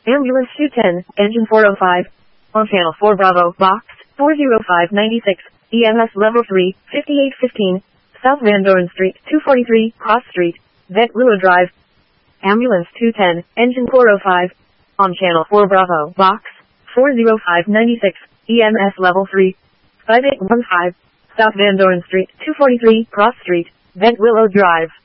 Ambulance 210, engine 405. On channel 4 Bravo, box 40596, EMS level 3, 5815, South Van Doren Street, 243, Cross Street, Vet Willow Drive. Ambulance 210, engine 405. On channel 4 Bravo, box 40596, EMS level 3, 5815, South Van Doren Street, 243, Cross Street, Vet Willow Drive.